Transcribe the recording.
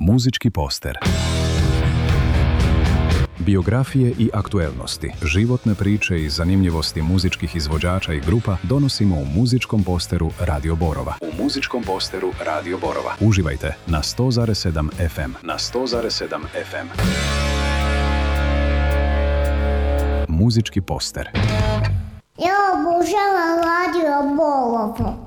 Muzički poster. Biografije i aktuelnosti, životne priče i zanimljivosti muzičkih izvođača i grupa donosimo u muzičkom posteru Radio Borova. Uživajte na 100,7 FM. Muzički poster. Ja obožavam Radio Borovo.